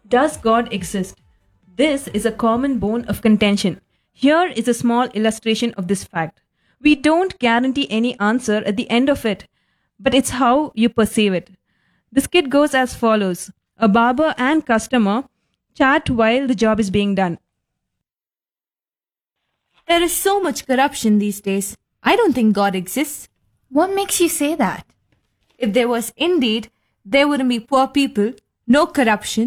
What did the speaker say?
Does God exist? This is a common bone of contention. Here is a small illustration of this fact. We don't guarantee any answer at the end of it, but it's how you perceive it. The skit goes as follows: a barber and customer chat while the job is being done. There is so much corruption these days. I don't think God exists. What makes you say that? If there was indeed, there wouldn't be poor people, no corruption,